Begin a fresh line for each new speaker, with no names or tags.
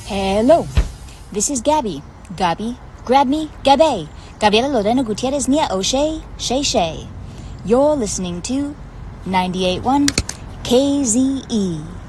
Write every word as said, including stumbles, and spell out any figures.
Hello, this is Gabby. Gabby, grab me, Gabby. Gabriela Lorena Gutierrez Nia O'Shea, Shay Shay. You're listening to ninety-eight point one K Z E.